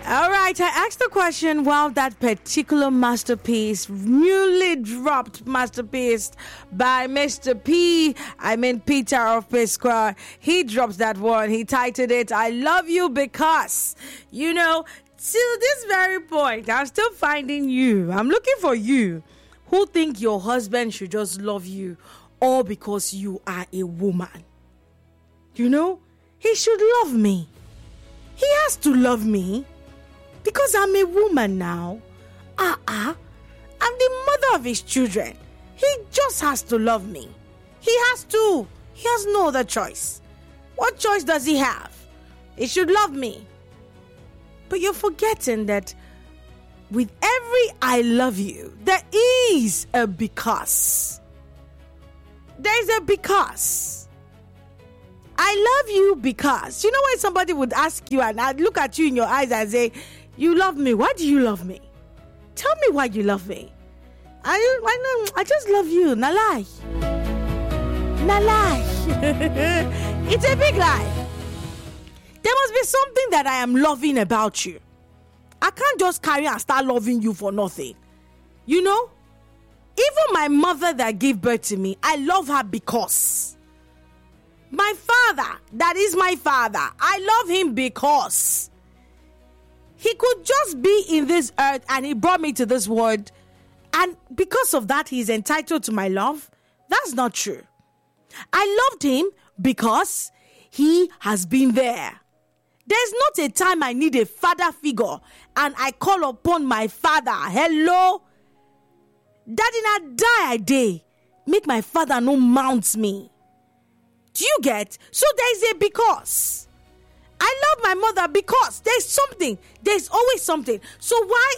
All right, I asked the question, well, that particular masterpiece, newly dropped masterpiece by Mr. Peter of P-Square, he dropped that one. He titled it, I Love You Because. You know, till this very point, I'm still finding you. I'm looking for you who think your husband should just love you all because you are a woman. You know, he should love me. He has to love me. Because I'm a woman now. I'm the mother of his children. He just has to love me. He has to. He has no other choice. What choice does he have? He should love me. But you're forgetting that with every I love you, there is a because. There's a because. I love you because. You know when somebody would ask you and I'd look at you in your eyes and say, you love me. Why do you love me? Tell me why you love me. I just love you. Na lie. Na lie. It's a big lie. There must be something that I am loving about you. I can't just carry and start loving you for nothing. You know? Even my mother that gave birth to me, I love her because. My father, that is my father, I love him because. He could just be in this earth and he brought me to this world. And because of that, he's entitled to my love. That's not true. I loved him because he has been there. There's not a time I need a father figure and I call upon my father. Hello? Daddy, na die a day. Make my father no mount me. Do you get? So there's a because. I love my mother because there's always something. So why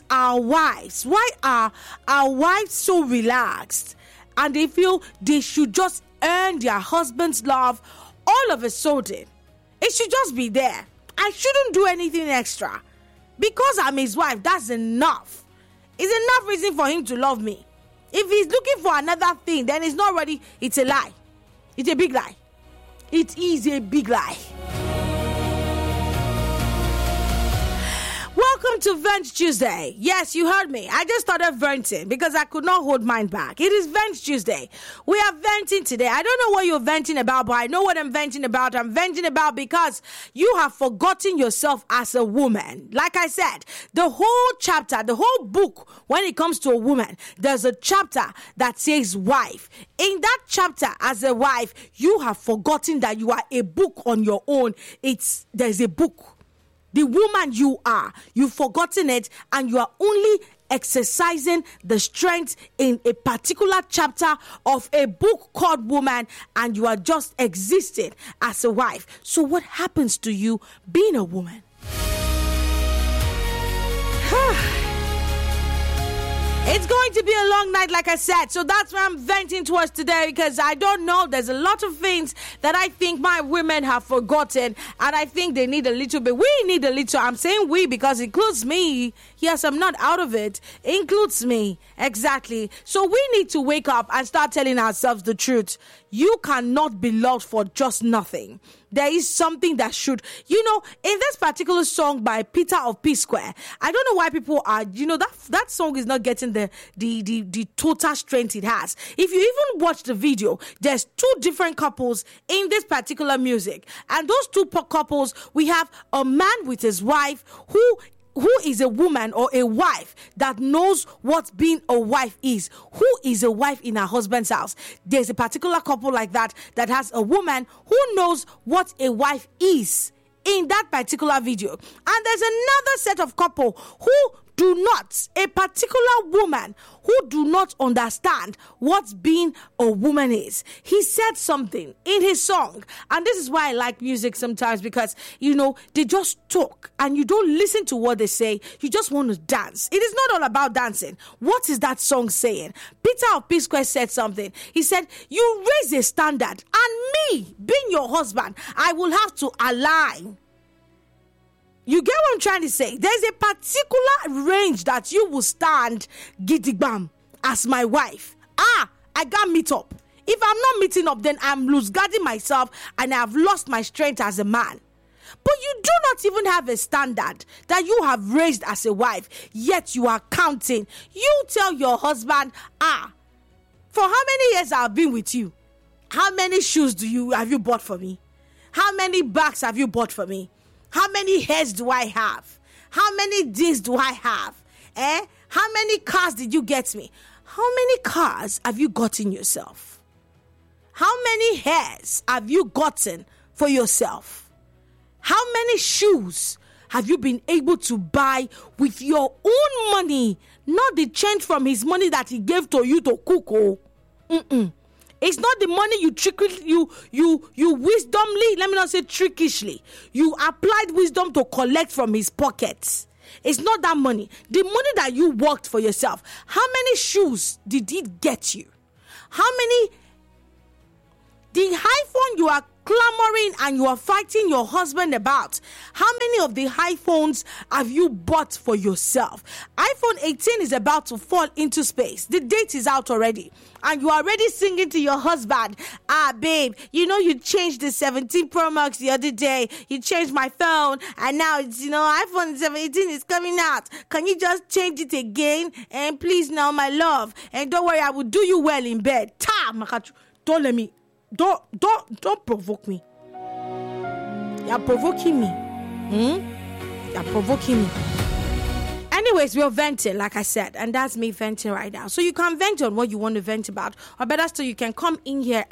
are our wives so relaxed and they feel they should just earn their husband's love all of a sudden? It should just be there. I shouldn't do anything extra. Because I'm his wife, that's enough. It's enough reason for him to love me. If he's looking for another thing, then it's not ready. It's a lie. It's a big lie. It is a big lie. Welcome to Vent Tuesday. Yes, you heard me. I just started venting because I could not hold mine back. It is Vent Tuesday. We are venting today. I don't know what you're venting about, but I know what I'm venting about. I'm venting about because you have forgotten yourself as a woman. Like I said, the whole chapter, the whole book, when it comes to a woman, there's a chapter that says wife. In that chapter, as a wife, you have forgotten that you are a book on your own. There's a book. The woman you are, you've forgotten it, and you are only exercising the strength in a particular chapter of a book called Woman, and you are just existing as a wife. So what happens to you being a woman? It's going to be a long night, like I said. So that's why I'm venting towards today, because I don't know. There's a lot of things that I think my women have forgotten, and I think they need a little bit. We need a little. I'm saying we because it includes me. Yes, I'm not out of it. It includes me. Exactly. So we need to wake up and start telling ourselves the truth. You cannot be loved for just nothing. There is something that should, in this particular song by Peter of P-Square, I don't know why people are, that song is not getting the total strength it has. If you even watch the video, there's two different couples in this particular music. And those two couples, we have a man with his wife who is a woman or a wife that knows what being a wife is. Who is a wife in her husband's house? There's a particular couple like that has a woman who knows what a wife is in that particular video. And there's another set of couple who do not, a particular woman who do not understand what being a woman is. He said something in his song, and this is why I like music sometimes, because, they just talk and you don't listen to what they say. You just want to dance. It is not all about dancing. What is that song saying? Peter of P-Square said something. He said, you raise a standard, and me, being your husband, I will have to align. You get what I'm trying to say? There's a particular range that you will stand gidigbam as my wife. I can't meet up. If I'm not meeting up, then I'm lose guarding myself and I've lost my strength as a man. But you do not even have a standard that you have raised as a wife, yet you are counting. You tell your husband, for how many years I've been with you? How many shoes have you bought for me? How many bags have you bought for me? How many hairs do I have? How many things do I have? How many cars did you get me? How many cars have you gotten yourself? How many hairs have you gotten for yourself? How many shoes have you been able to buy with your own money? Not the change from his money that he gave to you to cook. It's not the money you wisdomly, let me not say trickishly, you applied wisdom to collect from his pockets. It's not that money. The money that you worked for yourself. How many shoes did it get you? How many? The iPhone you are clamoring and you are fighting your husband about. How many of the iPhones have you bought for yourself? iPhone 18 is about to fall into space. The date is out already. And you are already singing to your husband, babe, you changed the 17 Pro Max the other day. You changed my phone. And now it's, iPhone 17 is coming out. Can you just change it again? And please now, my love. And don't worry, I will do you well in bed. Don't let me. Don't provoke me. You're provoking me. You're provoking me. Anyways, we're venting, like I said, and that's me venting right now. So you can vent on what you want to vent about, or better still, you can come in here